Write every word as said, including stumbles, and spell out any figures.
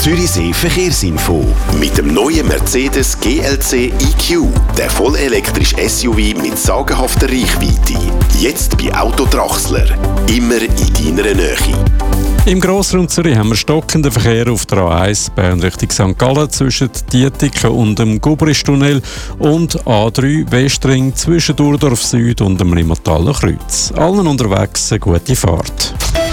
Zürichsee Verkehrsinfo. Mit dem neuen Mercedes G L C E Q, der vollelektrische S U V mit sagenhafter Reichweite. Jetzt bei Autodrachsler. Immer in deiner Nähe. Im Grossraum Zürich haben wir stockenden Verkehr auf der A eins Bern Richtung Sankt Gallen zwischen Dietiken und dem Gubristunnel und A drei Westring zwischen Durdorf Süd und dem Limmertaler Kreuz. Allen unterwegs eine gute Fahrt.